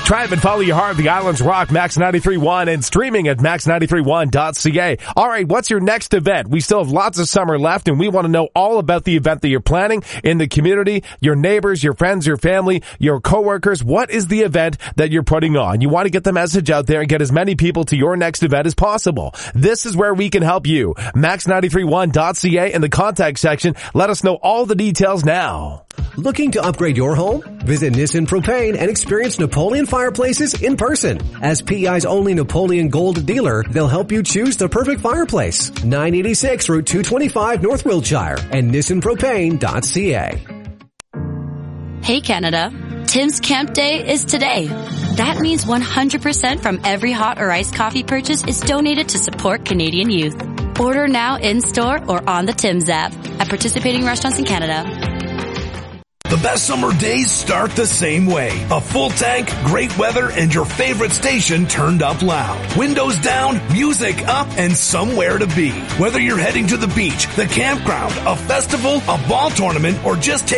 Tribe and follow your heart. The Islands Rock, Max 93.1 and streaming at max931.ca. All right, what's your next event? We still have lots of summer left and we want to know all about the event that you're planning in the community, your neighbors, your friends, your family, your coworkers. What is the event that you're putting on? You want to get the message out there and get as many people to your next event as possible. This is where we can help you. max931.ca in the contact section. Let us know all the details now. Looking to upgrade your home? Visit Nissan Propane and experience Napoleon fireplaces in person. As PEI's only Napoleon Gold dealer, they'll help you choose the perfect fireplace. 986 Route 225 North Wiltshire and nissanpropane.ca. Hey Canada, Tim's Camp Day is today. That means 100% from every hot or iced coffee purchase is donated to support Canadian youth. Order now in-store or on the Tim's app at participating restaurants in Canada. The best summer days start the same way. A full tank, great weather, and your favorite station turned up loud. Windows down, music up, and somewhere to be. Whether you're heading to the beach, the campground, a festival, a ball tournament, or just taking